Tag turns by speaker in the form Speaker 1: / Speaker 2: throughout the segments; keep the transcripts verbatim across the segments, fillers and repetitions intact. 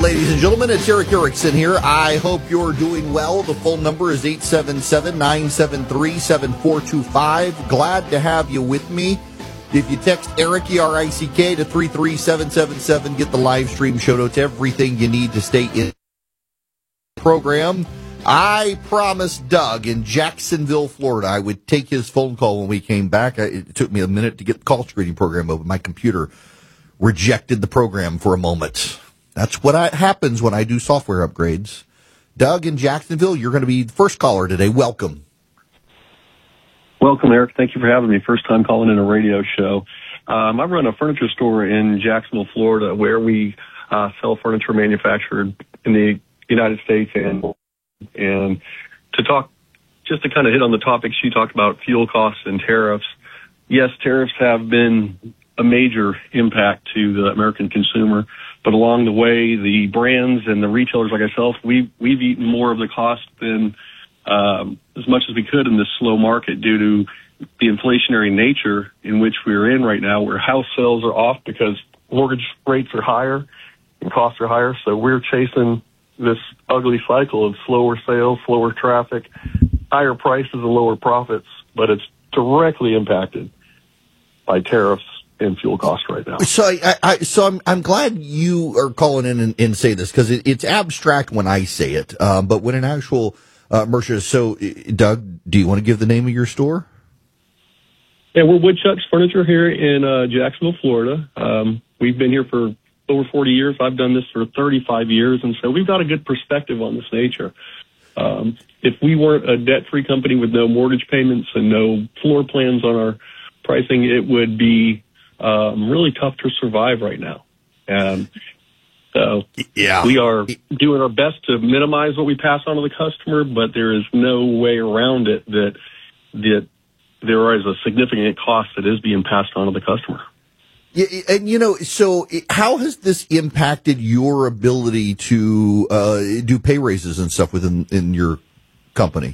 Speaker 1: ladies and gentlemen. It's Eric Erickson here. I hope you're doing well. The phone number is eight seven seven, nine seven three, seven four two five. Glad to have you with me. If you text Eric, E R I C K, to three three seven seven seven, get the live stream show notes, everything you need to stay in the program. I promised Doug in Jacksonville, Florida, I would take his phone call when we came back. It took me a minute to get the call screening program open. My computer rejected the program for a moment. That's what I, happens when I do software upgrades. Doug in Jacksonville, you're going to be the first caller today. Welcome.
Speaker 2: Welcome, Eric. Thank you for having me. First time calling in a radio show. Um, I run a furniture store in Jacksonville, Florida, where we uh, sell furniture manufactured in the United States. And, and to talk, just to kind of hit on the topics you talked about, fuel costs and tariffs. Yes, tariffs have been a major impact to the American consumer. But along the way, the brands and the retailers like ourselves, we've, we've eaten more of the cost than um, as much as we could in this slow market due to the inflationary nature in which we're in right now, where house sales are off because mortgage rates are higher and costs are higher. So we're chasing this ugly cycle of slower sales, slower traffic, higher prices and lower profits, but it's directly impacted by tariffs and fuel costs right now.
Speaker 1: So, I, I, so I'm I'm glad you are calling in and, and say this, because it, it's abstract when I say it, um, but when an actual uh, merchant. So, Doug, do you want to give the name of your store?
Speaker 2: Yeah, we're Woodchuck's Furniture here in uh, Jacksonville, Florida. Um, we've been here for over forty years. I've done this for thirty-five years, and so we've got a good perspective on this nature. Um, if we weren't a debt-free company with no mortgage payments and no floor plans on our pricing, it would be Um, really tough to survive right now. And so
Speaker 1: yeah.
Speaker 2: we are doing our best to minimize what we pass on to the customer, but there is no way around it that, that there is a significant cost that is being passed on to the customer.
Speaker 1: Yeah, and, you know, so how has this impacted your ability to uh, do pay raises and stuff within in your company?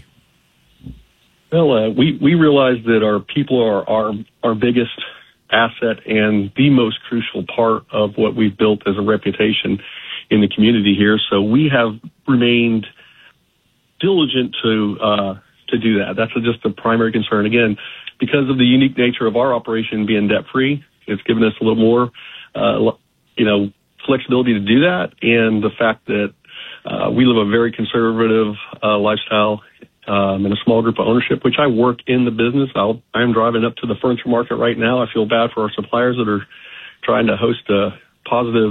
Speaker 2: Well, uh, we, we realize that our people are our, our biggest asset and the most crucial part of what we've built as a reputation in the community here. So we have remained diligent to uh, to do that. That's just the primary concern. Again, because of the unique nature of our operation being debt-free, it's given us a little more, uh, you know, flexibility to do that, and the fact that uh, we live a very conservative uh, lifestyle Um, and a small group of ownership, which I work in the business. I'll, I'm driving up to the furniture market right now. I feel bad for our suppliers that are trying to host a positive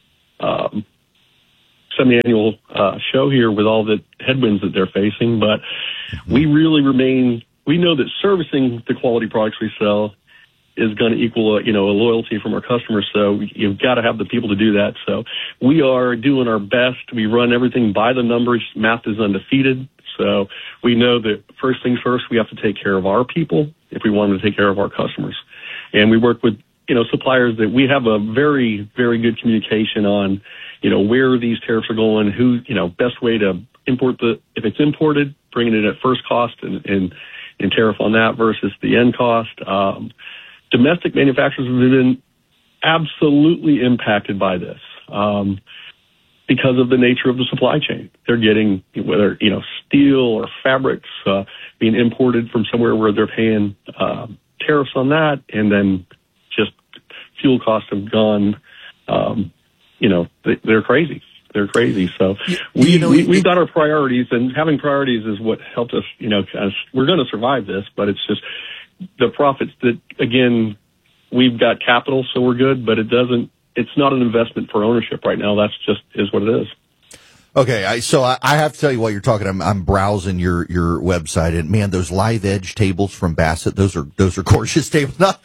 Speaker 2: um, semi-annual uh, show here with all the headwinds that they're facing. But mm-hmm. we really remain, we know that servicing the quality products we sell is going to equal, a, you know, a loyalty from our customers. So you've got to have the people to do that. So we are doing our best. We run everything by the numbers. Math is undefeated. So we know that first things first, we have to take care of our people if we want to take care of our customers. And we work with, you know, suppliers that we have a very, very good communication on, you know, where these tariffs are going, who, you know, best way to import the, if it's imported, bringing it at first cost and, and, and tariff on that versus the end cost. Um, domestic manufacturers have been absolutely impacted by this. Um, because of the nature of the supply chain. They're getting, whether, you know, steel or fabrics uh, being imported from somewhere where they're paying uh, tariffs on that, and then just fuel costs have gone, um, you know, they, they're crazy. They're crazy. So we, you know, we, we've got our priorities, and having priorities is what helped us, you know, kind of, we're going to survive this, but it's just the profits that, again, we've got capital, so we're good, but it doesn't, it's not an investment for ownership right now. That's just is what it is.
Speaker 1: Okay, I, so I, I have to tell you while you're talking, I'm, I'm browsing your, your website, and man, those live edge tables from Bassett, those are those are gorgeous tables. Not,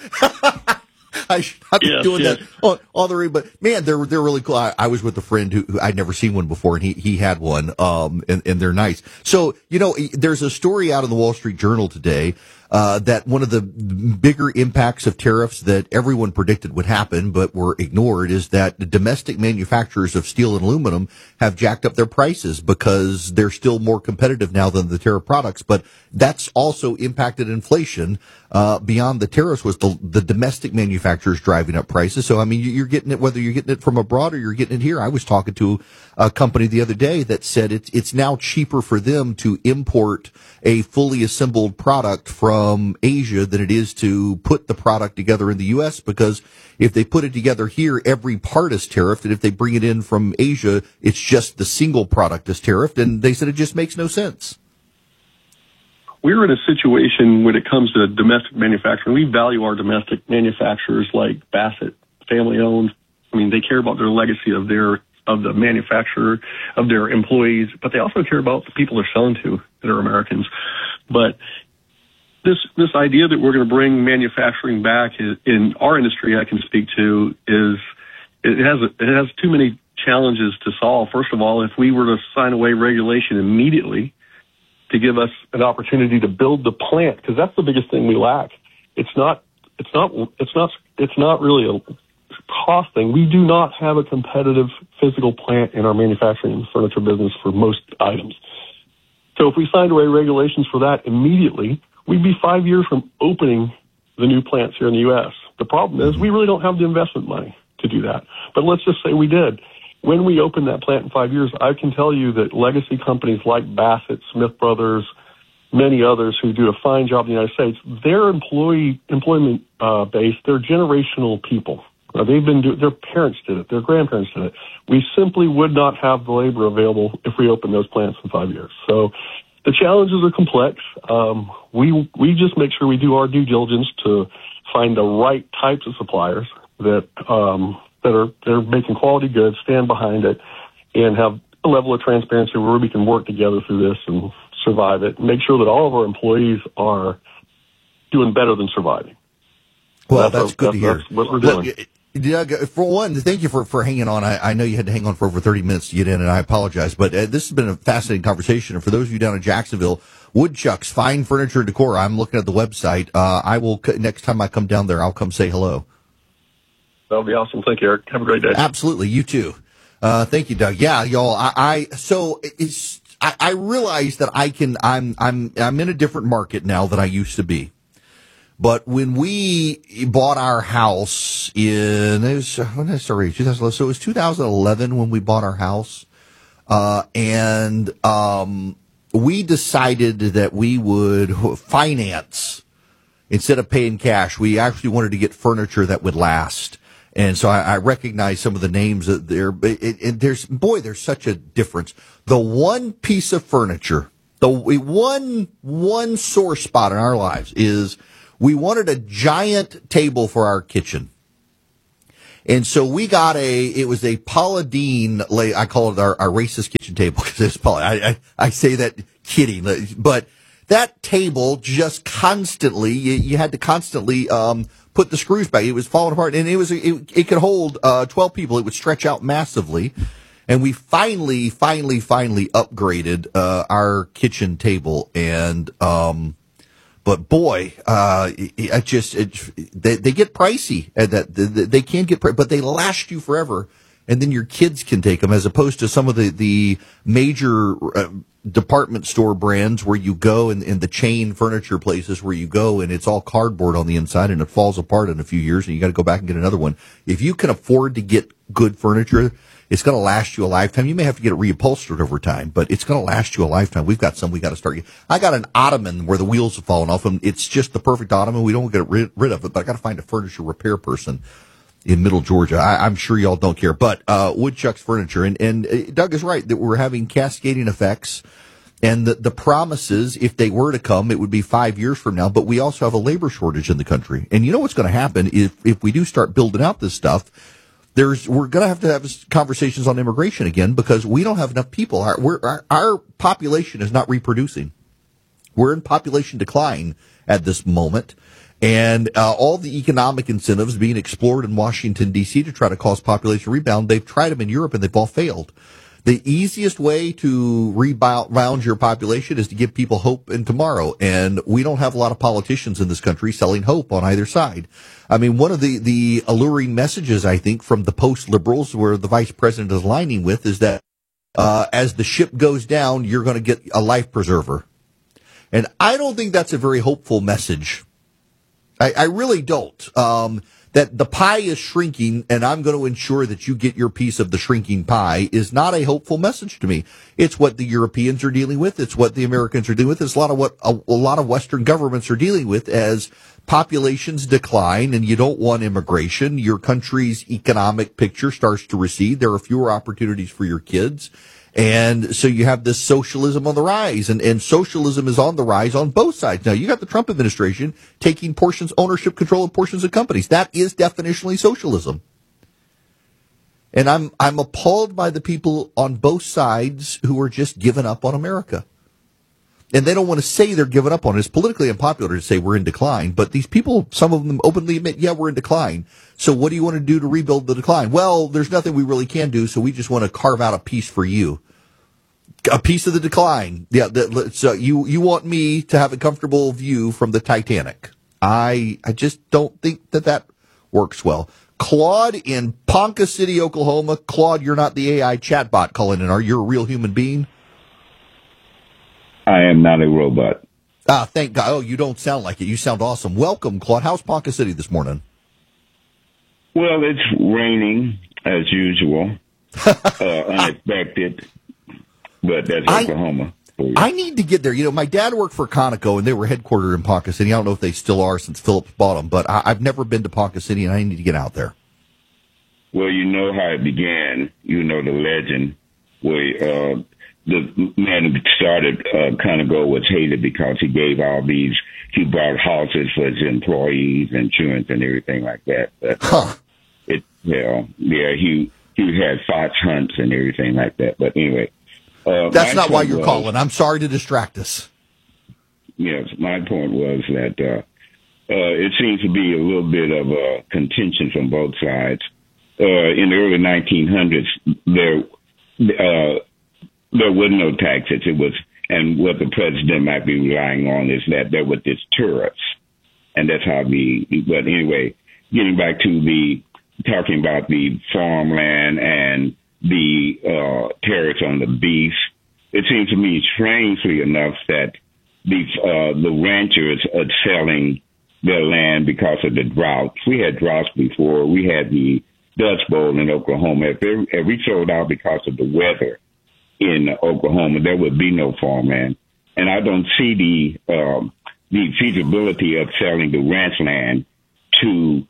Speaker 1: I should not be
Speaker 2: yes,
Speaker 1: doing
Speaker 2: yes.
Speaker 1: that on, on the read, but man, they're they're really cool. I, I was with a friend who, who I'd never seen one before, and he he had one, um, and, and they're nice. So you know, there's a story out in the Wall Street Journal today uh, that one of the bigger impacts of tariffs that everyone predicted would happen but were ignored is that the domestic manufacturers of steel and aluminum have jacked up their prices because they're still more competitive now than the tariff products. But that's also impacted inflation. Uh, beyond the tariffs was the, the domestic manufacturers driving up prices. So, I mean, you're getting it, whether you're getting it from abroad or you're getting it here. I was talking to a company the other day that said it's, it's now cheaper for them to import a fully assembled product from Asia than it is to put the product together in the U S, because if they put it together here, every part is tariffed. And if they bring it in from Asia, it's just the single product is tariffed. And they said it just makes no sense.
Speaker 2: We're in a situation when it comes to domestic manufacturing. We value our domestic manufacturers like Bassett, family owned. I mean, they care about their legacy of their of the manufacturer, of their employees, but they also care about the people they're selling to that are Americans. But this this idea that we're going to bring manufacturing back is, in our industry, I can speak to, is it has it has too many challenges to solve. First of all, if we were to sign away regulation immediately to give us an opportunity to build the plant, because that's the biggest thing we lack. It's not, it's not, it's not, it's not really a cost thing. We do not have a competitive physical plant in our manufacturing and furniture business for most items. So if we signed away regulations for that immediately, we'd be five years from opening the new plants here in the U S. The problem is we really don't have the investment money to do that. But let's just say we did. When we open that plant in five years, I can tell you that legacy companies like Bassett, Smith Brothers, many others who do a fine job in the United States, their employee employment uh, base, they're generational people. Uh, they've been do- their parents did it, their grandparents did it. We simply would not have the labor available if we opened those plants in five years. So the challenges are complex. Um, we we just make sure we do our due diligence to find the right types of suppliers that um, that are they're making quality goods, stand behind it, and have a level of transparency where we can work together through this and survive it, and make sure that all of our employees are doing better than surviving.
Speaker 1: Well, that's, that's good
Speaker 2: that's,
Speaker 1: to hear.
Speaker 2: That's what we're doing.
Speaker 1: Look, Doug, for one, thank you for, for hanging on. I, I know you had to hang on for over thirty minutes to get in, and I apologize. But uh, this has been a fascinating conversation. And for those of you down in Jacksonville, Woodchuck's Fine Furniture and Decor, I'm looking at the website. Uh, I will, next time I come down there, I'll come say hello.
Speaker 2: That'll be awesome. Thank you, Eric. Have a great day.
Speaker 1: Absolutely. You too. Uh, thank you, Doug. Yeah, y'all, I, I so it's, I, I realize that I can, I'm, I'm, I'm in a different market now than I used to be. But when we bought our house in, it was, when did I start reading? two thousand eleven. So it was two thousand eleven when we bought our house. Uh, and, um, we decided that we would finance instead of paying cash. We actually wanted to get furniture that would last. And so I, I recognize some of the names that there, it, it, there's, boy, there's such a difference. The one piece of furniture, the one, one sore spot in our lives is we wanted a giant table for our kitchen. And so we got a, it was a Paula Deen, I call it our, our racist kitchen table because it's Paula. I, I, I say that kidding, but that table just constantly, you, you had to constantly, um, put the screws back. It was falling apart, and it was, it, it could hold, uh, twelve people. It would stretch out massively. And we finally, finally, finally upgraded, uh, our kitchen table. And, um, but boy, uh, it, it just, it, they, they get pricey, and that they can get, but they last you forever. And then your kids can take them, as opposed to some of the, the major uh, department store brands where you go, and, and the chain furniture places where you go and it's all cardboard on the inside and it falls apart in a few years and you got to go back and get another one. If you can afford to get good furniture, it's going to last you a lifetime. You may have to get it reupholstered over time, but it's going to last you a lifetime. We've got some we got to start. I got an ottoman where the wheels have fallen off, and it's just the perfect ottoman. We don't get rid, rid of it, but I got to find a furniture repair person in Middle Georgia. I, I'm sure y'all don't care, but uh, Woodchuck's Furniture, and, and uh, Doug is right that we're having cascading effects, and the, the promises, if they were to come, it would be five years from now, but we also have a labor shortage in the country. And you know what's going to happen if, if we do start building out this stuff, there's, we're going to have to have conversations on immigration again, because we don't have enough people. Our, we're, our, our population is not reproducing. We're in population decline at this moment. And uh, all the economic incentives being explored in Washington, D C to try to cause population rebound, they've tried them in Europe and they've all failed. The easiest way to rebound your population is to give people hope in tomorrow. And we don't have a lot of politicians in this country selling hope on either side. I mean, one of the, the alluring messages, I think, from the post-liberals where the vice president is aligning with is that uh, as the ship goes down, you're going to get a life preserver. And I don't think that's a very hopeful message. I, I really don't. Um, that the pie is shrinking and I'm going to ensure that you get your piece of the shrinking pie is not a hopeful message to me. It's what the Europeans are dealing with. It's what the Americans are dealing with. It's a lot of what a, a lot of Western governments are dealing with as populations decline and you don't want immigration. Your country's economic picture starts to recede. There are fewer opportunities for your kids. And so you have this socialism on the rise, and, and socialism is on the rise on both sides. Now, you got the Trump administration taking portions, ownership control of portions of companies. That is definitionally socialism. And I'm, I'm appalled by the people on both sides who are just giving up on America. And they don't want to say they're giving up on it. It's politically unpopular to say we're in decline, but these people, some of them openly admit, yeah, we're in decline. So what do you want to do to rebuild the decline? Well, there's nothing we really can do, so we just want to carve out a piece for you. A piece of the decline. Yeah, that, so you, you want me to have a comfortable view from the Titanic. I, I just don't think that that works well. Claude in Ponca City, Oklahoma. Claude, you're not the A I chatbot calling in, are you a real human being?
Speaker 3: I am not a robot.
Speaker 1: Ah, thank God. Oh, you don't sound like it. You sound awesome. Welcome, Claude. How's Ponca City this morning?
Speaker 3: Well, it's raining as usual. uh, unexpected, but that's
Speaker 1: I,
Speaker 3: Oklahoma.
Speaker 1: I need to get there. You know, my dad worked for Conoco, and they were headquartered in Ponca City. I don't know if they still are since Phillips bought them, but I, I've never been to Ponca City, and I need to get out there.
Speaker 3: Well, you know how it began. You know the legend where uh, the man who started uh, Conoco was hated because he gave all these, he bought houses for his employees, insurance and everything like that. But
Speaker 1: huh.
Speaker 3: it, well, yeah, he he had fox hunts and everything like that. But anyway. Uh,
Speaker 1: That's not why you're
Speaker 3: was,
Speaker 1: calling. I'm sorry to distract us.
Speaker 3: Yes, my point was that uh, uh, it seems to be a little bit of a contention from both sides. Uh, in the early nineteen hundreds, there uh, there was no taxes. It was, and what the president might be relying on is that there were these tariffs, and that's how the. But anyway, getting back to the talking about the farmland and the uh, tariffs on the beef, it seems to me, strangely enough, that the uh, the ranchers are selling their land because of the droughts. We had droughts before. We had the Dust Bowl in Oklahoma. If, it, if we sold out because of the weather in Oklahoma, there would be no farmland. And I don't see the um, the feasibility of selling the ranch land to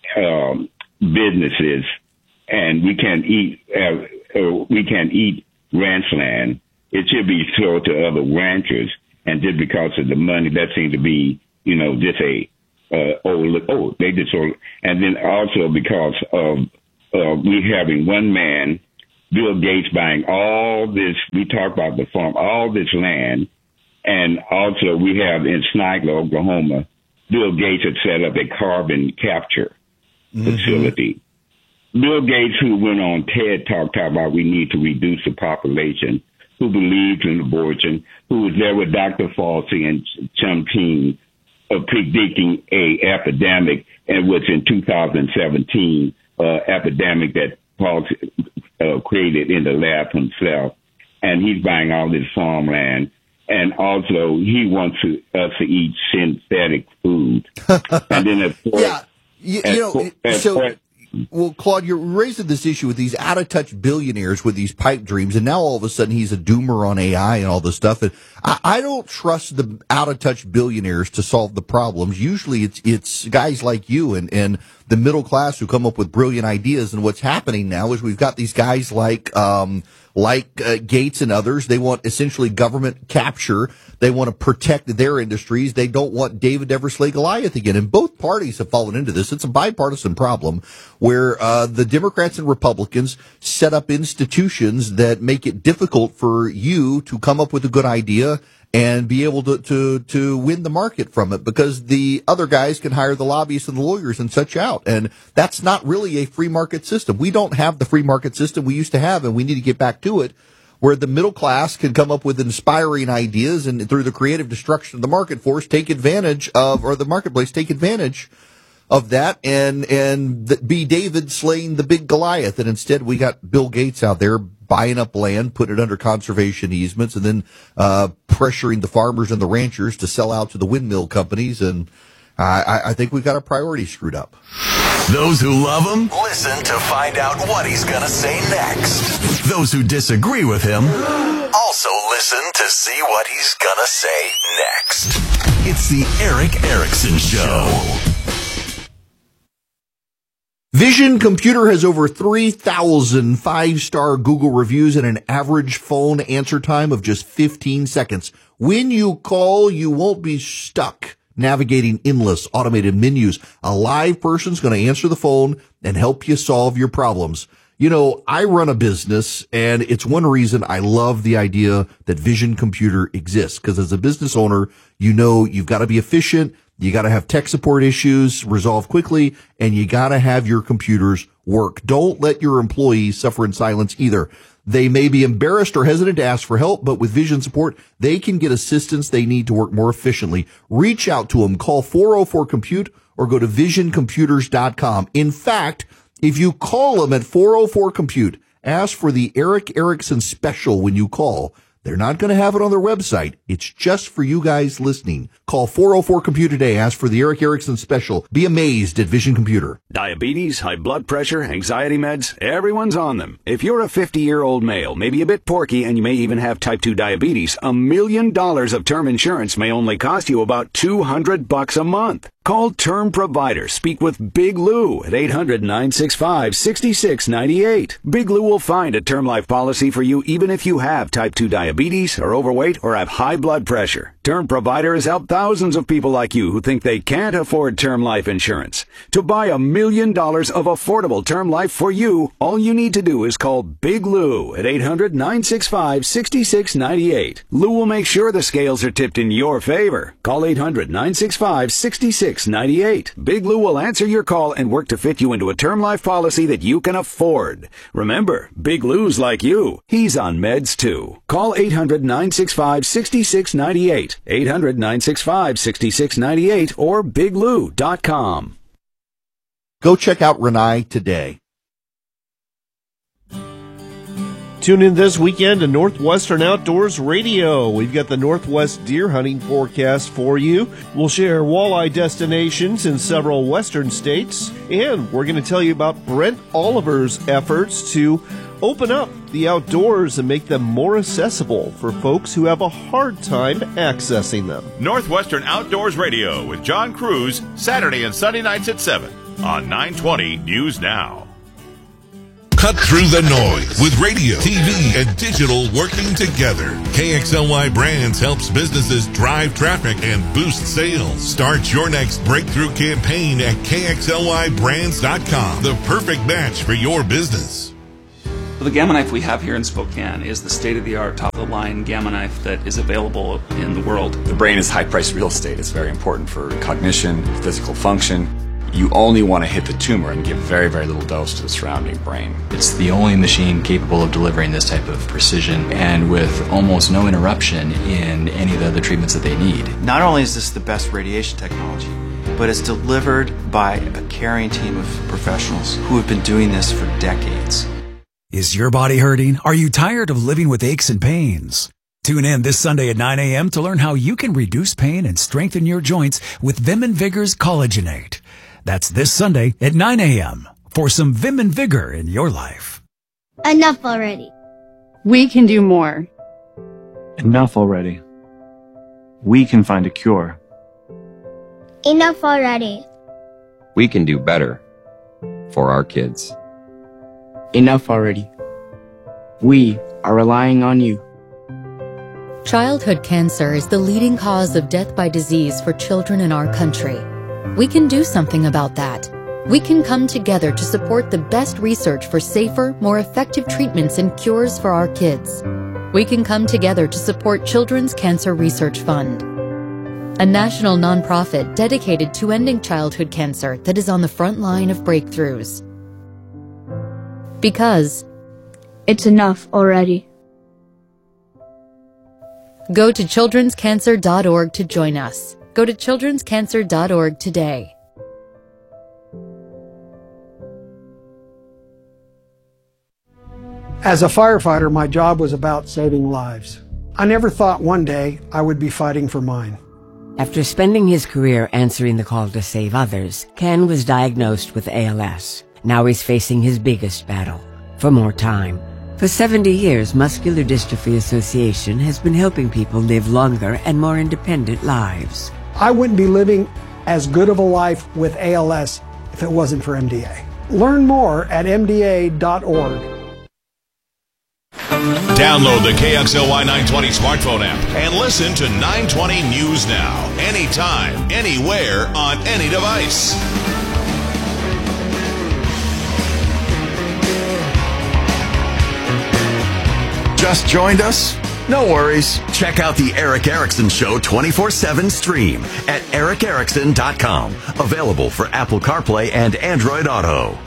Speaker 3: um, businesses. And we can't eat, uh, uh, we can't eat ranch land. It should be sold to other ranchers. And just because of the money, that seems to be, you know, just a, uh, oh, look, oh, they just sold. And then also because of, uh, we having one man, Bill Gates buying all this, we talk about the farm, all this land. And also we have in Snidler, Oklahoma, Bill Gates had set up a carbon capture mm-hmm. facility. Bill Gates, who went on TED Talk, talk about we need to reduce the population, who believed in abortion, who was there with Doctor Fauci and Chumkin uh, predicting a epidemic, and was in two thousand seventeen uh, epidemic that Fauci uh, created in the lab himself. And he's buying all this farmland. And also, he wants to, us to eat synthetic food. And then, of course,
Speaker 1: yeah, you, you know,
Speaker 3: at,
Speaker 1: so.
Speaker 3: at,
Speaker 1: Well, Claude, you're raising this issue with these out-of-touch billionaires with these pipe dreams, and now all of a sudden he's a doomer on A I and all this stuff. And I, I don't trust the out-of-touch billionaires to solve the problems. Usually it's it's guys like you and, and the middle class who come up with brilliant ideas. And what's happening now is we've got these guys like um like uh, Gates and others. They want essentially government capture. They want to protect their industries. They don't want David ever slay Goliath again. And both parties have fallen into this. It's a bipartisan problem where uh the Democrats and Republicans set up institutions that make it difficult for you to come up with a good idea and be able to, to, to win the market from it, because the other guys can hire the lobbyists and the lawyers and such out. And that's not really a free market system. We don't have the free market system we used to have, and we need to get back to it, where the middle class can come up with inspiring ideas and through the creative destruction of the market force, take advantage of, or the marketplace, take advantage of that and, and the, be David slaying the big Goliath. And instead we got Bill Gates out there buying up land, putting it under conservation easements, and then uh pressuring the farmers and the ranchers to sell out to the windmill companies. And I, I think we've got our priorities screwed up.
Speaker 4: Those who love him, listen to find out what he's going to say next. Those who disagree with him, also listen to see what he's going to say next. It's the Erick Erickson Show.
Speaker 1: Vision Computer has over three thousand five-star Google reviews and an average phone answer time of just fifteen seconds. When you call, you won't be stuck navigating endless automated menus. A live person's going to answer the phone and help you solve your problems. You know, I run a business, and it's one reason I love the idea that Vision Computer exists, because as a business owner, you know you've got to be efficient. You got to have tech support issues resolved quickly, and you got to have your computers work. Don't let your employees suffer in silence either. They may be embarrassed or hesitant to ask for help, but with Vision support, they can get assistance they need to work more efficiently. Reach out to them. Call four oh four compute or go to vision computers dot com. In fact, if you call them at four oh four compute, ask for the Erick Erickson special when you call. They're not going to have it on their website. It's just for you guys listening. Call four oh four compute today. Ask for the Erick Erickson special. Be amazed at Vision Computer.
Speaker 5: Diabetes, high blood pressure, anxiety meds, everyone's on them. If you're a fifty-year-old male, maybe a bit porky, and you may even have type two diabetes, a million dollars of term insurance may only cost you about two hundred bucks a month. Call Term Provider. Speak with Big Lou at eight hundred, nine six five, six six nine eight. Big Lou will find a term life policy for you even if you have type two diabetes, are overweight, or have high blood pressure. Term Provider has helped thousands of people like you who think they can't afford term life insurance. To buy a million dollars of affordable term life for you, all you need to do is call Big Lou at eight hundred, nine six five, six six nine eight. Lou will make sure the scales are tipped in your favor. Call eight hundred, nine six five, six six nine eight. Big Lou will answer your call and work to fit you into a term life policy that you can afford. Remember, Big Lou's like you. He's on meds too. Call eight hundred, nine six five, six six nine eight. eight hundred, nine six five, six six nine eight or big lou dot com.
Speaker 1: Go check out Renai today.
Speaker 6: Tune in this weekend to Northwestern Outdoors Radio. We've got the Northwest deer hunting forecast for you. We'll share walleye destinations in several western states. And we're going to tell you about Brent Oliver's efforts to open up the outdoors and make them more accessible for folks who have a hard time accessing them.
Speaker 7: Northwestern Outdoors Radio with John Cruz, Saturday and Sunday nights at seven on nine twenty News Now.
Speaker 8: Cut through the noise with radio, T V, and digital working together. K X L Y Brands helps businesses drive traffic and boost sales. Start your next breakthrough campaign at K X L Y brands dot com. The perfect match for your business.
Speaker 9: The Gamma knife we have here in Spokane is the state-of-the-art, top-of-the-line Gamma knife that is available in the world.
Speaker 10: The brain is high-priced real estate. It's very important for cognition, physical function. You only want to hit the tumor and give very, very little dose to the surrounding brain.
Speaker 11: It's the only machine capable of delivering this type of precision and with almost no interruption in any of the other treatments that they need.
Speaker 12: Not only is this the best radiation technology, but it's delivered by a caring team of professionals who have been doing this for decades.
Speaker 13: Is your body hurting? Are you tired of living with aches and pains? Tune in this Sunday at nine a.m. to learn how you can reduce pain and strengthen your joints with Vim and Vigor's Collagenate. That's this Sunday at nine a.m. for some Vim and Vigor in your life.
Speaker 14: Enough already.
Speaker 15: We can do more.
Speaker 16: Enough already. We can find a cure.
Speaker 14: Enough already.
Speaker 17: We can do better for our kids.
Speaker 18: Enough already. We are relying on you.
Speaker 19: Childhood cancer is the leading cause of death by disease for children in our country. We can do something about that. We can come together to support the best research for safer, more effective treatments and cures for our kids. we can come together to support Children's Cancer Research Fund, a national nonprofit dedicated to ending childhood cancer that is on the front line of breakthroughs. Because
Speaker 14: it's enough already.
Speaker 19: Go to children's cancer dot org to join us. Go to children's cancer dot org today.
Speaker 20: As a firefighter, my job was about saving lives. I never thought one day I would be fighting for mine.
Speaker 21: After spending his career answering the call to save others, Ken was diagnosed with A L S. Now he's facing his biggest battle, for more time. For seventy years, Muscular Dystrophy Association has been helping people live longer and more independent lives.
Speaker 20: I wouldn't be living as good of a life with A L S if it wasn't for M D A. Learn more at M D A dot org.
Speaker 7: Download the K X L Y nine twenty smartphone app and listen to nine twenty News Now, anytime, anywhere, on any device.
Speaker 4: Just joined us? No worries. Check out the Eric Erickson Show twenty-four seven stream at eric erickson dot com. Available for Apple CarPlay and Android Auto.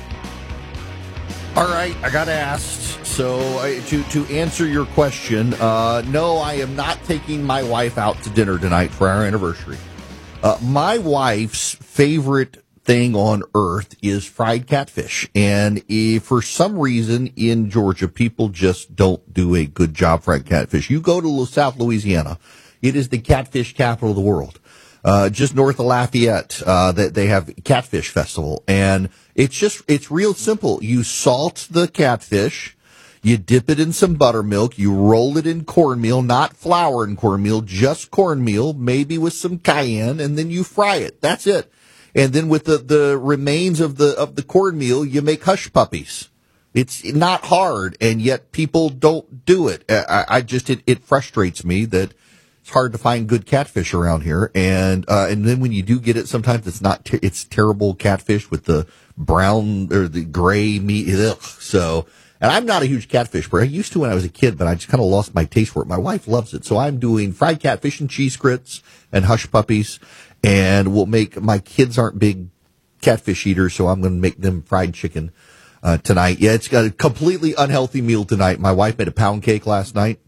Speaker 1: All right, I got asked. So uh, to, to answer your question, uh, no, I am not taking my wife out to dinner tonight for our anniversary. Uh, my wife's favorite thing on earth is fried catfish. And if for some reason in Georgia, people just don't do a good job fried catfish. You go to South Louisiana, it is the catfish capital of the world. Uh, just north of Lafayette, uh, that they have Catfish Festival. And it's just, it's real simple. You salt the catfish, you dip it in some buttermilk, you roll it in cornmeal, not flour and cornmeal, just cornmeal, maybe with some cayenne, and then you fry it. That's it. And then with the, the remains of the, of the cornmeal, you make hush puppies. It's not hard, and yet people don't do it. I, I just, it, it frustrates me that it's hard to find good catfish around here. And, uh, and then when you do get it, sometimes it's not, ter- it's terrible catfish with the brown or the gray meat. Ugh. So, and I'm not a huge catfish person. I used to when I was a kid, but I just kind of lost my taste for it. My wife loves it. So I'm doing fried catfish and cheese grits and hush puppies. And we'll make, my kids aren't big catfish eaters, so I'm going to make them fried chicken, uh, tonight. Yeah, it's got a completely unhealthy meal tonight. My wife made a pound cake last night.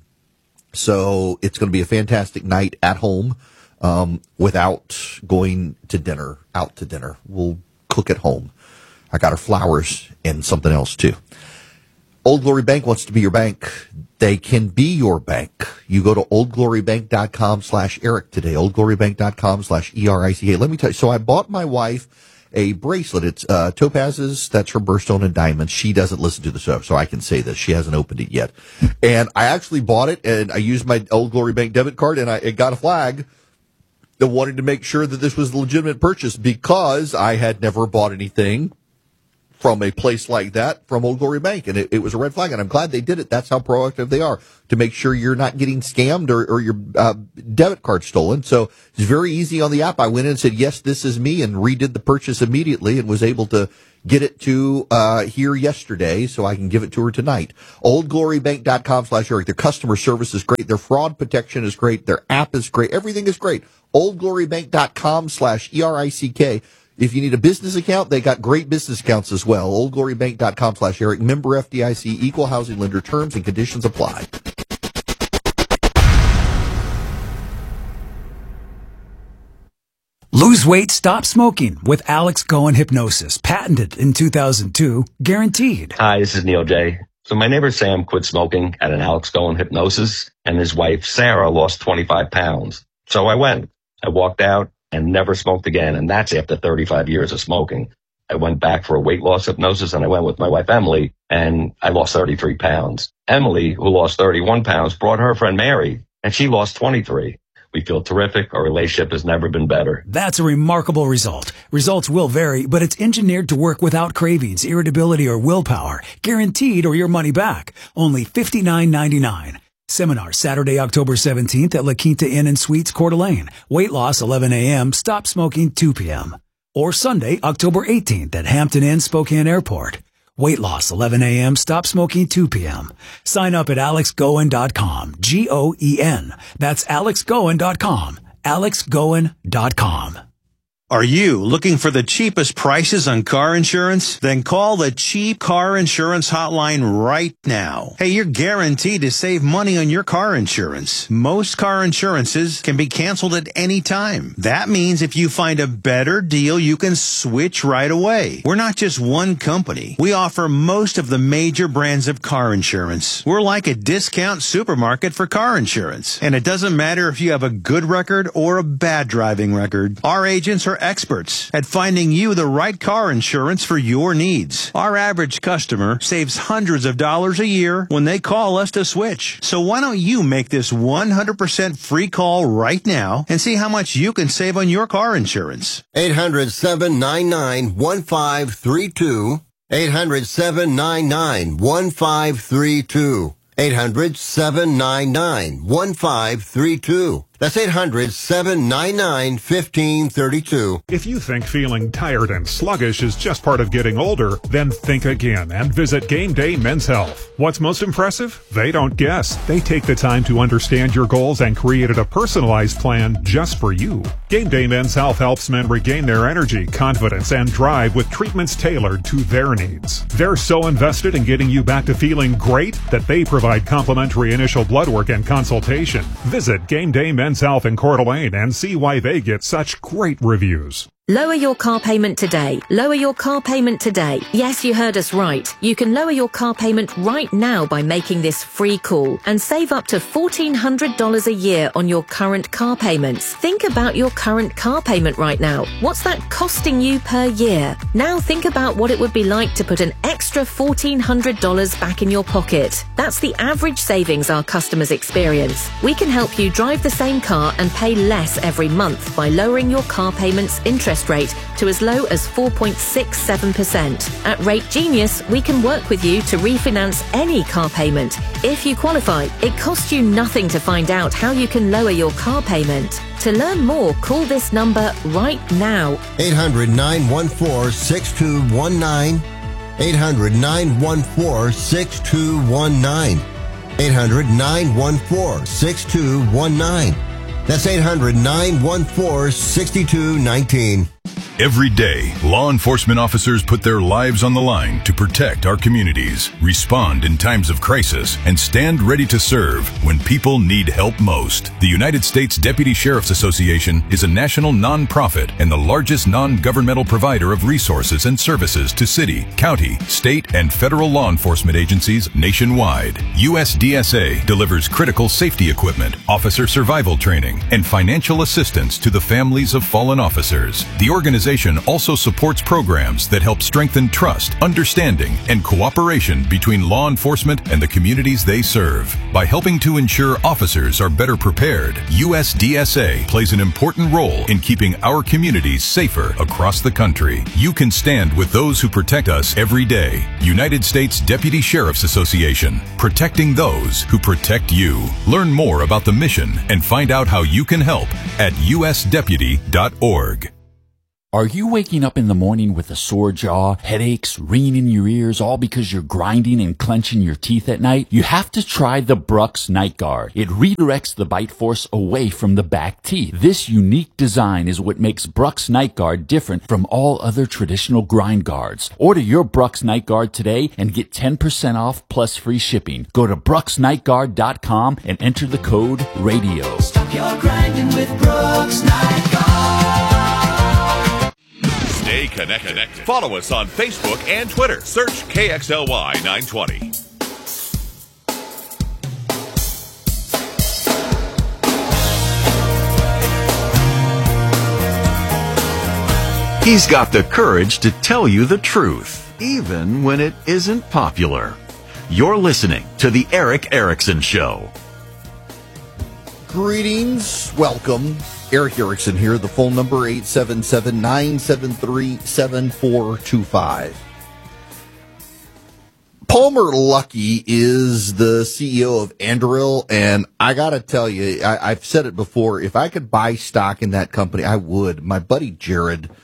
Speaker 1: So it's going to be a fantastic night at home, um, without going to dinner, out to dinner. We'll cook at home. I got her flowers and something else too. Old Glory Bank wants to be your bank. They can be your bank. You go to oldglorybank.com slash Eric today, oldglorybank.com slash E R I C K. Let me tell you, so I bought my wife a bracelet. It's uh, topazes. That's her birthstone and diamonds. She doesn't listen to the show, so I can say this. She hasn't opened it yet. And I actually bought it, and I used my Old Glory Bank debit card, and I it got a flag that wanted to make sure that this was a legitimate purchase because I had never bought anything from a place like that from Old Glory Bank. And it, it was a red flag, and I'm glad they did it. That's how proactive they are to make sure you're not getting scammed or, or your uh, debit card stolen. So it's very easy on the app. I went in and said, yes, this is me, and redid the purchase immediately and was able to get it to uh here yesterday so I can give it to her tonight. oldglorybank.com slash Eric. Their customer service is great. Their fraud protection is great. Their app is great. Everything is great. oldglorybank.com slash E R I C K. If you need a business account, they got great business accounts as well. oldglorybank.com slash Eric. Member F D I C, equal housing lender. Terms and conditions apply.
Speaker 13: Lose weight, stop smoking with Alex Cohen Hypnosis. Patented in two thousand two. Guaranteed.
Speaker 22: Hi, this is Neil J. So my neighbor Sam quit smoking at an Alex Cohen Hypnosis, and his wife Sarah lost twenty-five pounds. So I went. I walked out and never smoked again, and that's after thirty-five years of smoking. I went back for a weight loss hypnosis, and I went with my wife Emily, and I lost thirty-three pounds. Emily, who lost thirty-one pounds, brought her friend Mary, and she lost twenty-three. We feel terrific. Our relationship has never been better.
Speaker 13: That's a remarkable result. Results will vary, but it's engineered to work without cravings, irritability, or willpower. Guaranteed or your money back. Only fifty-nine ninety-nine. Seminar Saturday, October seventeenth at La Quinta Inn and Suites, Coeur d'Alene. Weight loss eleven a.m., stop smoking two p.m. Or Sunday, October eighteenth at Hampton Inn, Spokane Airport. Weight loss eleven a.m., stop smoking two p.m. Sign up at alex goen dot com, G O E N. That's alex goen dot com, alex goen dot com.
Speaker 2: Are you looking for the cheapest prices on car insurance? Then call the Cheap Car Insurance Hotline right now. Hey, you're guaranteed to save money on your car insurance. Most car insurances can be canceled at any time. That means if you find a better deal, you can switch right away. We're not just one company. We offer most of the major brands of car insurance. We're like a discount supermarket for car insurance. And it doesn't matter if you have a good record or a bad driving record. Our agents are experts at finding you the right car insurance for your needs. Our average customer saves hundreds of dollars a year when they call us to switch. So why don't you make this one hundred percent free call right now and see how much you can save on your car insurance?
Speaker 3: eight hundred, seven nine nine, one five three two. eight hundred, seven nine nine, one five three two. eight hundred, seven nine nine, one five three two. That's eight hundred, seven nine nine, one five three two.
Speaker 23: If you think feeling tired and sluggish is just part of getting older, then think again and visit Game Day Men's Health. What's most impressive? They don't guess. They take the time to understand your goals and created a personalized plan just for you. Game Day Men's Health helps men regain their energy, confidence, and drive with treatments tailored to their needs. They're so invested in getting you back to feeling great that they provide complimentary initial blood work and consultation. Visit Game Day Men's Health in Coeur d'Alene and see why they get such great reviews.
Speaker 24: Lower your car payment today. Lower your car payment today. Yes, you heard us right. You can lower your car payment right now by making this free call and save up to fourteen hundred dollars a year on your current car payments. Think about your current car payment right now. What's that costing you per year? Now think about what it would be like to put an extra fourteen hundred dollars back in your pocket. That's the average savings our customers experience. We can help you drive the same car and pay less every month by lowering your car payment's interest rate to as low as four point six seven percent. At Rate Genius, we can work with you to refinance any car payment. If you qualify, it costs you nothing to find out how you can lower your car payment. To learn more, call this number right now.
Speaker 3: eight hundred, nine one four, six two one nine. eight hundred, nine one four, six two one nine. eight hundred, nine one four, six two one nine. That's eight hundred, nine one four, six two one nine.
Speaker 25: Every day, law enforcement officers put their lives on the line to protect our communities, respond in times of crisis, and stand ready to serve when people need help most. The United States Deputy Sheriff's Association is a national nonprofit and the largest non-governmental provider of resources and services to city, county, state, and federal law enforcement agencies nationwide. U S D S A delivers critical safety equipment, officer survival training, and financial assistance to the families of fallen officers. The organization also supports programs that help strengthen trust, understanding, and cooperation between law enforcement and the communities they serve. By helping to ensure officers are better prepared, U S D S A plays an important role in keeping our communities safer across the country. You can stand with those who protect us every day. United States Deputy Sheriff's Association, protecting those who protect you. Learn more about the mission and find out how you can help at U S deputy dot org.
Speaker 26: Are you waking up in the morning with a sore jaw, headaches, ringing in your ears, all because you're grinding and clenching your teeth at night? You have to try the Brux Night Guard. It redirects the bite force away from the back teeth. This unique design is what makes Brux Night Guard different from all other traditional grind guards. Order your Brux Night Guard today and get ten percent off plus free shipping. Go to brux night guard dot com and enter the code RADIO.
Speaker 27: Stop your grinding with Brux Night Guard.
Speaker 7: Stay connected. Follow us on Facebook and Twitter. Search K X L Y nine twenty.
Speaker 4: He's got the courage to tell you the truth, even when it isn't popular. You're listening to The Eric Erickson Show.
Speaker 1: Greetings. Welcome. Eric Erickson here. The phone number eight seven seven, nine seven three, seven four two five. Palmer Luckey is the C E O of Anduril, and I got to tell you, I, I've said it before, if I could buy stock in that company, I would. My buddy Jared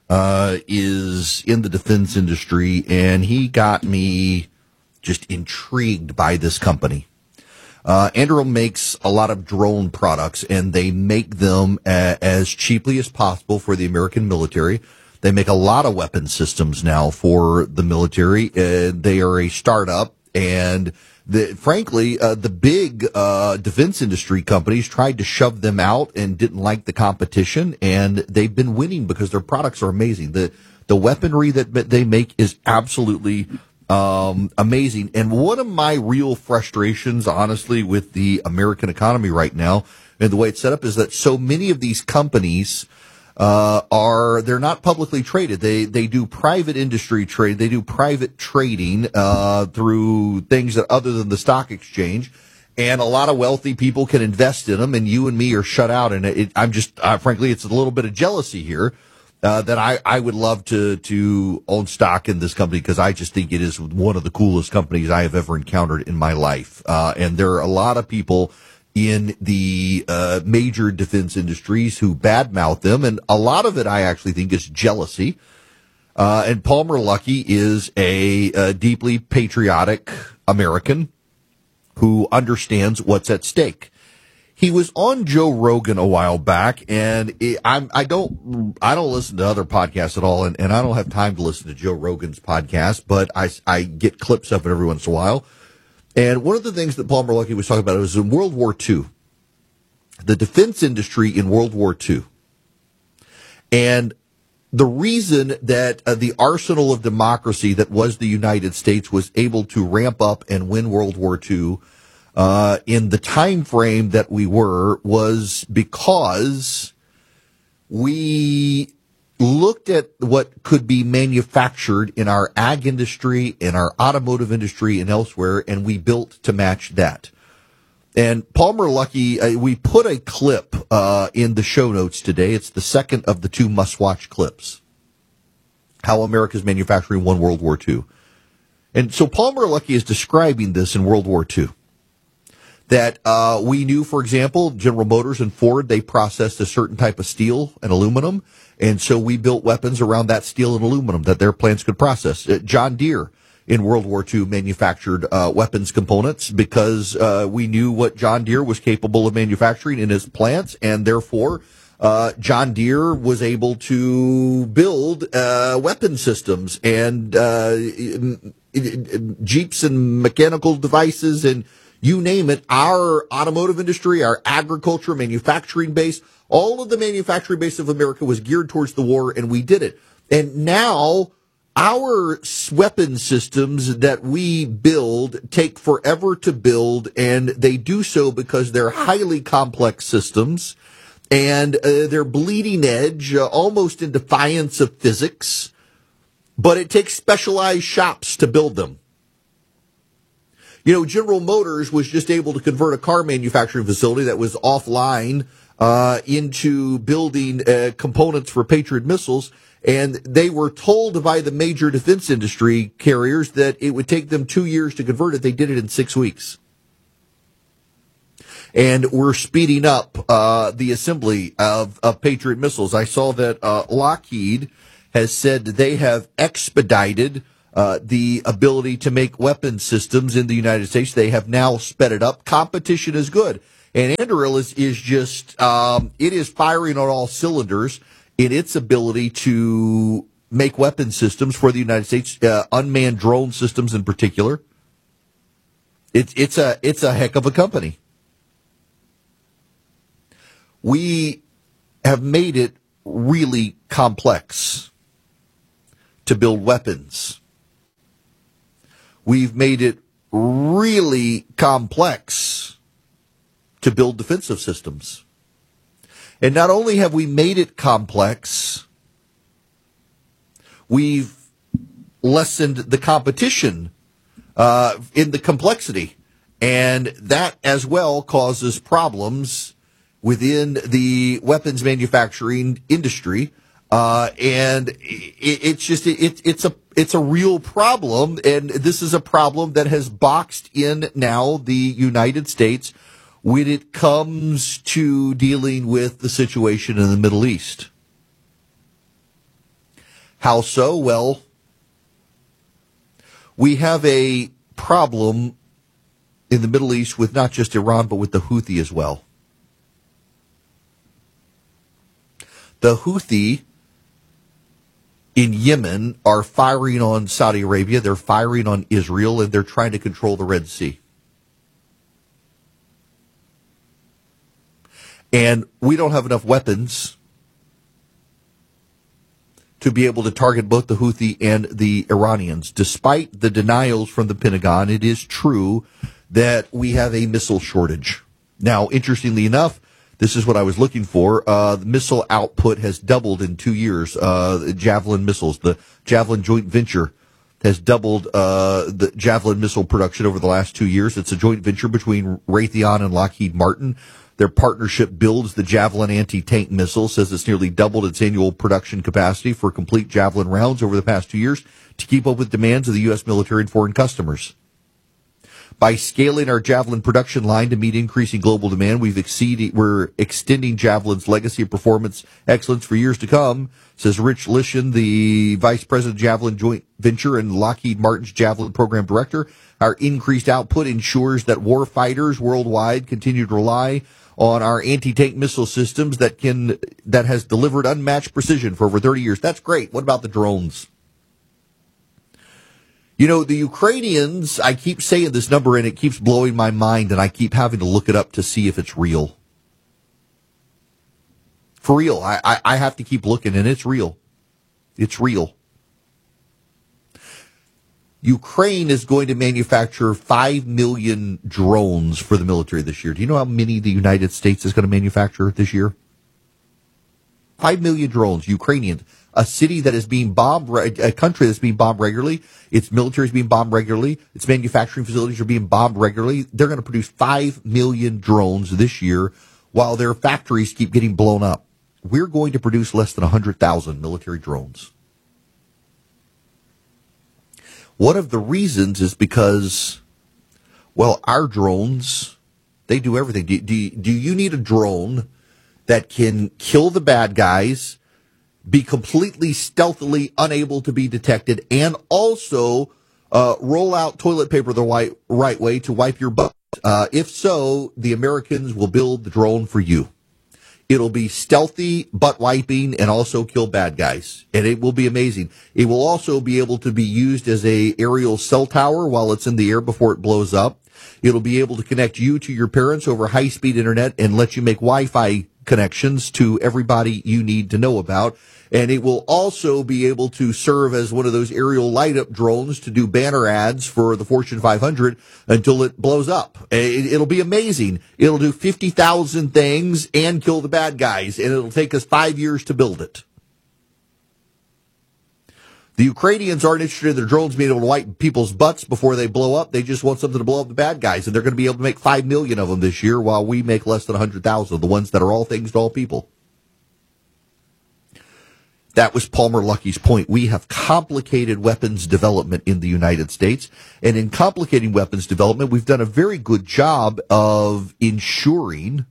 Speaker 1: uh, is in the defense industry, and he got me just intrigued by this company. Uh, Anduril makes a lot of drone products, and they make them a, as cheaply as possible for the American military. They make a lot of weapon systems now for the military. Uh, they are a startup, and the, frankly, uh, the big uh, defense industry companies tried to shove them out and didn't like the competition, and they've been winning because their products are amazing. The the weaponry that they make is absolutely um, amazing. And one of my real frustrations, honestly, with the American economy right now and the way it's set up is that so many of these companies Uh, are, they're not publicly traded. They, they do private industry trade. They do private trading, uh, through things that other than the stock exchange. And a lot of wealthy people can invest in them, and you and me are shut out. And it, I'm just, uh, frankly, it's a little bit of jealousy here, uh, that I, I would love to, to own stock in this company because I just think it is one of the coolest companies I have ever encountered in my life. Uh, and there are a lot of people in the uh, major defense industries who badmouth them, and a lot of it I actually think is jealousy. Uh, and Palmer Luckey is a, a deeply patriotic American who understands what's at stake. He was on Joe Rogan a while back, and it, I'm, I don't I don't listen to other podcasts at all, and, and I don't have time to listen to Joe Rogan's podcast, but I, I get clips of it every once in a while. And one of the things that Palmer Luckey was talking about was in World War Two, the defense industry in World War Two. And the reason that uh, the arsenal of democracy that was the United States was able to ramp up and win World War Two uh, in the time frame that we were was because we looked at what could be manufactured in our ag industry, in our automotive industry, and elsewhere, and we built to match that. And Palmer Luckey, uh, we put a clip uh, in the show notes today. It's the second of the two must-watch clips. How America's manufacturing won World War Two. And so Palmer Luckey is describing this in World War Two. That uh, we knew, for example, General Motors and Ford, they processed a certain type of steel and aluminum, and so we built weapons around that steel and aluminum that their plants could process. Uh, John Deere in World War Two manufactured uh, weapons components because uh, we knew what John Deere was capable of manufacturing in his plants, and therefore uh, John Deere was able to build uh, weapon systems and uh, Jeeps and mechanical devices and you name it. Our automotive industry, our agriculture, manufacturing base, all of the manufacturing base of America was geared towards the war, and we did it. And now our weapon systems that we build take forever to build, and they do so because they're highly complex systems, and uh, they're bleeding edge, uh, almost in defiance of physics, but it takes specialized shops to build them. You know, General Motors was just able to convert a car manufacturing facility that was offline uh, into building uh, components for Patriot missiles, and they were told by the major defense industry carriers that it would take them two years to convert it. They did it in six weeks. And we're speeding up uh, the assembly of, of Patriot missiles. I saw that uh, Lockheed has said that they have expedited Uh, the ability to make weapon systems in the United States. They have now sped it up. Competition is good. And Anduril is, is just, um, it is firing on all cylinders in its ability to make weapon systems for the United States, uh, unmanned drone systems in particular. It's, it's a, it's a heck of a company. We have made it really complex to build weapons. We've made it really complex to build defensive systems. And not only have we made it complex, we've lessened the competition uh, in the complexity. And that as well causes problems within the weapons manufacturing industry. Uh, and it, it's just, it, it's a, it's a real problem. And this is a problem that has boxed in now the United States when it comes to dealing with the situation in the Middle East. How so? Well, we have a problem in the Middle East with not just Iran, but with the Houthi as well. The Houthi in Yemen are firing on Saudi Arabia, they're firing on Israel, and they're trying to control the Red Sea. And we don't have enough weapons to be able to target both the Houthi and the Iranians. Despite the denials from the Pentagon, it is true that we have a missile shortage. Now, interestingly enough, this is what I was looking for. Uh, the missile output has doubled in two years. Uh, Javelin missiles, the Javelin joint venture has doubled uh, the Javelin missile production over the last two years. It's a joint venture between Raytheon and Lockheed Martin. Their partnership builds the Javelin anti-tank missile, says it's nearly doubled its annual production capacity for complete Javelin rounds over the past two years to keep up with demands of the U S military and foreign customers. By scaling our Javelin production line to meet increasing global demand, we've exceeded, we're extending Javelin's legacy of performance excellence for years to come, says Rich Lishan, the Vice President of Javelin Joint Venture and Lockheed Martin's Javelin Program Director. Our increased output ensures that war fighters worldwide continue to rely on our anti-tank missile systems that can that has delivered unmatched precision for over thirty years. That's great. What about the drones? You know, the Ukrainians, I keep saying this number and it keeps blowing my mind, and I keep having to look it up to see if it's real. For real, I, I, I have to keep looking, and it's real. It's real. Ukraine is going to manufacture five million drones for the military this year. Do you know how many the United States is going to manufacture this year? five million drones, Ukrainians. A city that is being bombed, a country that's being bombed regularly, its military is being bombed regularly, its manufacturing facilities are being bombed regularly. They're going to produce five million drones this year while their factories keep getting blown up. We're going to produce less than one hundred thousand military drones. One of the reasons is because, well, our drones, they do everything. Do, do, do you need a drone that can kill the bad guys, be completely stealthily unable to be detected, and also uh, roll out toilet paper the right, right way to wipe your butt? Uh, if so, the Americans will build the drone for you. It'll be stealthy, butt wiping, and also kill bad guys. And it will be amazing. It will also be able to be used as a aerial cell tower while it's in the air before it blows up. It'll be able to connect you to your parents over high-speed internet and let you make Wi-Fi connections to everybody you need to know about. And it will also be able to serve as one of those aerial light-up drones to do banner ads for the Fortune five hundred until it blows up. It'll be amazing. It'll do fifty thousand things and kill the bad guys, and it'll take us five years to build it. The Ukrainians aren't interested in their drones being able to wipe people's butts before they blow up. They just want something to blow up the bad guys, and they're going to be able to make five million of them this year while we make less than one hundred thousand, the ones that are all things to all people. That was Palmer Luckey's point. We have complicated weapons development in the United States. And in complicating weapons development, we've done a very good job of ensuring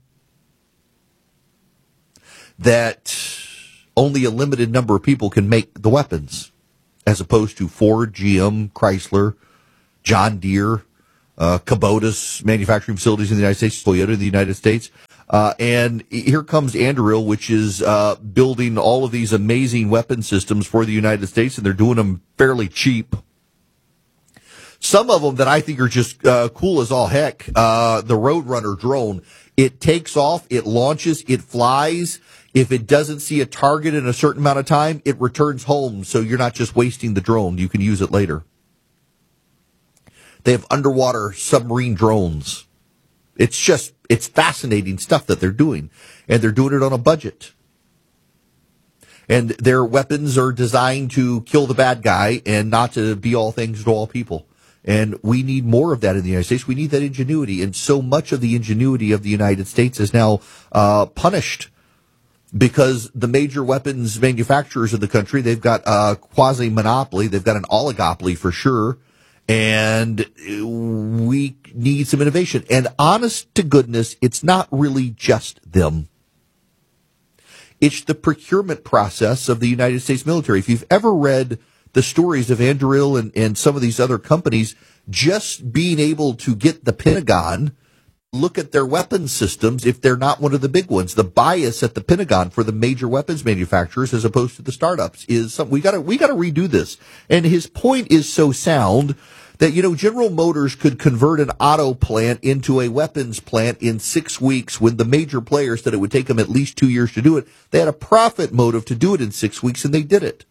Speaker 1: that only a limited number of people can make the weapons, as opposed to Ford, G M, Chrysler, John Deere, uh, Kubota manufacturing facilities in the United States, Toyota in the United States. Uh, and here comes Anduril, which is uh, building all of these amazing weapon systems for the United States, and they're doing them fairly cheap. Some of them that I think are just uh, cool as all heck. Uh, the Roadrunner drone, it takes off, it launches, it flies. If it doesn't see a target in a certain amount of time, it returns home, so you're not just wasting the drone. You can use it later. They have underwater submarine drones. It's just, it's fascinating stuff that they're doing, and they're doing it on a budget. And their weapons are designed to kill the bad guy and not to be all things to all people. And we need more of that in the United States. We need that ingenuity, and so much of the ingenuity of the United States is now uh, punished because the major weapons manufacturers in the country, they've got a quasi-monopoly. They've got an oligopoly for sure. And we need some innovation. And honest to goodness, it's not really just them. It's the procurement process of the United States military. If you've ever read the stories of Anduril and, and some of these other companies, just being able to get the Pentagon look at their weapons systems, if they're not one of the big ones, the bias at the Pentagon for the major weapons manufacturers as opposed to the startups is something we got to we got to redo this. And his point is so sound that, you know, General Motors could convert an auto plant into a weapons plant in six weeks when the major players said it would take them at least two years to do it. They had a profit motive to do it in six weeks, and they did it.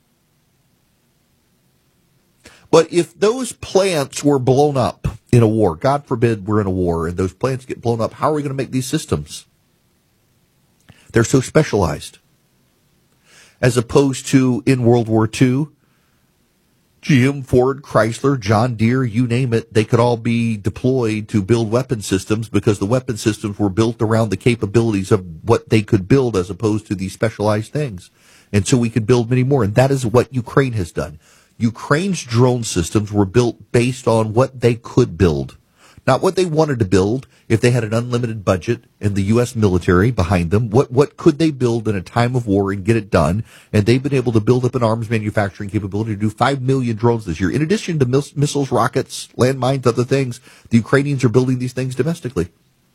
Speaker 1: But if those plants were blown up in a war, God forbid we're in a war and those plants get blown up, how are we going to make these systems? They're so specialized. As opposed to in World War Two, G M, Ford, Chrysler, John Deere, you name it, they could all be deployed to build weapon systems because the weapon systems were built around the capabilities of what they could build as opposed to these specialized things. And so we could build many more. And that is what Ukraine has done. Ukraine's drone systems were built based on what they could build, not what they wanted to build. If they had an unlimited budget and the U S military behind them, what, what could they build in a time of war and get it done? And they've been able to build up an arms manufacturing capability to do five million drones this year. In addition to miss, missiles, rockets, landmines, other things, the Ukrainians are building these things domestically.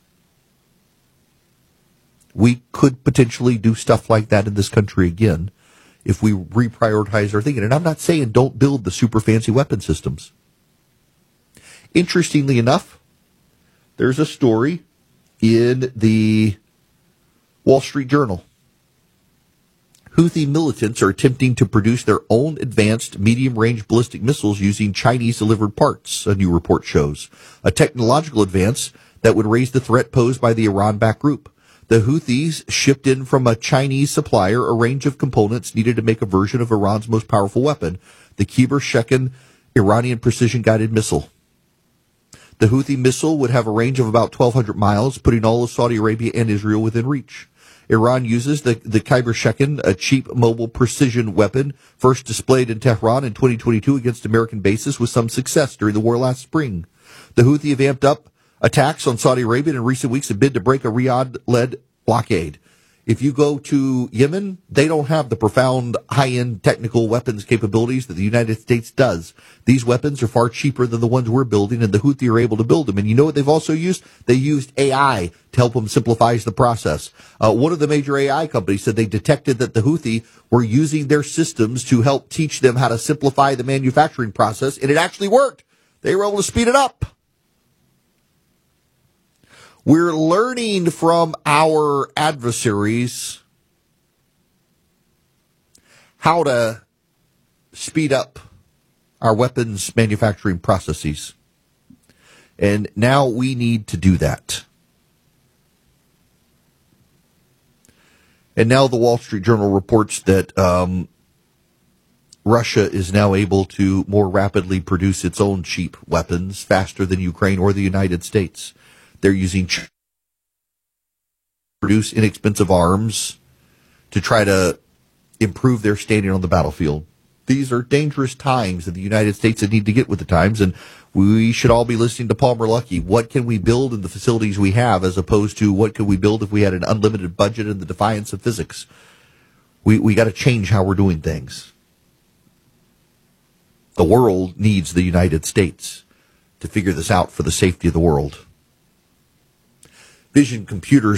Speaker 1: We could potentially do stuff like that in this country again if we reprioritize our thinking. And I'm not saying don't build the super fancy weapon systems. Interestingly enough, there's a story in the Wall Street Journal. Houthi militants are attempting to produce their own advanced medium-range ballistic missiles using Chinese-delivered parts, a new report shows. A technological advance that would raise the threat posed by the Iran-backed group. The Houthis shipped in from a Chinese supplier a range of components needed to make a version of Iran's most powerful weapon, the Kibar-Shekin Iranian precision-guided missile. The Houthi missile would have a range of about twelve hundred miles, putting all of Saudi Arabia and Israel within reach. Iran uses the, the Kibar-Shekin, a cheap mobile precision weapon, first displayed in Tehran in twenty twenty-two against American bases with some success during the war last spring. The Houthi have amped up attacks on Saudi Arabia in recent weeks, a bid to break a Riyadh-led blockade. If you go to Yemen, they don't have the profound high-end technical weapons capabilities that the United States does. These weapons are far cheaper than the ones we're building, and the Houthi are able to build them. And you know what they've also used? They used A I to help them simplify the process. Uh, one of the major A I companies said they detected that the Houthi were using their systems to help teach them how to simplify the manufacturing process, and it actually worked. They were able to speed it up. We're learning from our adversaries how to speed up our weapons manufacturing processes. And now we need to do that. And now the Wall Street Journal reports that um, Russia is now able to more rapidly produce its own cheap weapons faster than Ukraine or the United States. They're using ch- produce inexpensive arms to try to improve their standing on the battlefield. These are dangerous times that the United States need to get with the times, and we should all be listening to Palmer Luckey. What can we build in the facilities we have as opposed to what could we build if we had an unlimited budget in the defiance of physics? We we got to change how we're doing things. The world needs the United States to figure this out for the safety of the world. Vision Computers